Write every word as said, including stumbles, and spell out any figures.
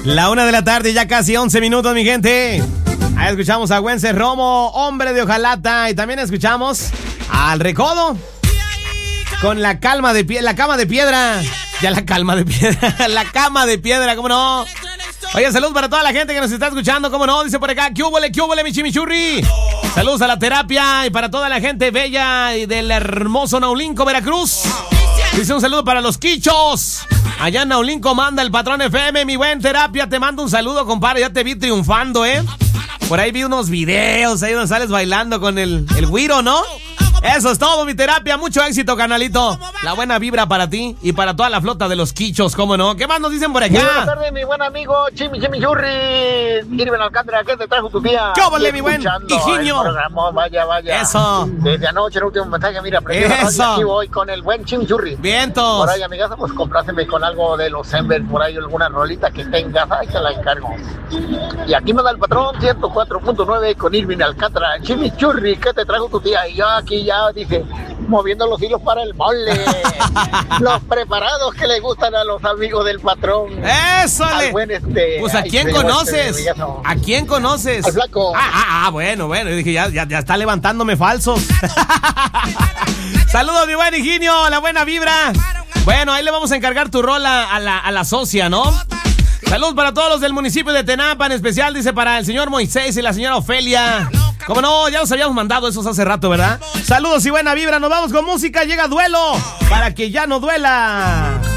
La una de la tarde, ya casi once minutos, mi gente. Ahí escuchamos a Wences Romo, hombre de hojalata. Y también escuchamos al Recodo con la calma de pie, la cama de piedra. Ya la calma de piedra, la cama de piedra, ¿cómo no? Oye, saludos para toda la gente que nos está escuchando, ¿cómo no? Dice por acá, ¿qué húbole, qué húbole, mi chimichurri? Saludos a la terapia y para toda la gente bella y del hermoso Naulinco, Veracruz. Dice un saludo para los quichos. Allá en Naulinco manda el patrón F M, mi buen terapia, te mando un saludo, compadre, ya te vi triunfando, ¿eh? Por ahí vi unos videos, ahí donde sales bailando con el, el güiro, ¿no? Eso es todo, mi terapia. Mucho éxito, canalito. La buena vibra para ti y para toda la flota de los quichos, ¿cómo no? ¿Qué más nos dicen por acá? Buenas tardes, mi buen amigo Chimi Chimi Churri. Irvin Alcántara, ¿qué te trajo tu tía? ¿Qué óvole, mi buen hijiño? Vaya, vaya. Eso. Desde anoche, el último mensaje, mira, eso. Aquí voy con el buen Chimi Churri. Vientos. Por ahí, amigas, pues compráseme con algo de los Ember, por ahí alguna rolita que tengas, ahí te la encargo. Y aquí me da el patrón ciento cuatro punto nueve con Irvin Alcántara. Chimi Churri, ¿qué te trajo tu tía? Y yo aquí ya dije, moviendo los hilos para el mole. Los preparados que le gustan a los amigos del patrón. ¡Eso! Al buen este, pues, ¿a ay, quién conoces? Este, ¿A quién conoces? Al flaco. Ah, ah, ah, bueno, bueno. Yo dije, ya, ya, ya está levantándome falsos. Saludos, mi buen Higinio, la buena vibra. Bueno, ahí le vamos a encargar tu rola a la, a la socia, ¿no? Saludos para todos los del municipio de Tenapa, en especial, dice, para el señor Moisés y la señora Ofelia. Como no, ya nos habíamos mandado esos hace rato, ¿verdad? Saludos y buena vibra, nos vamos con música, llega Duelo, para que ya no duela.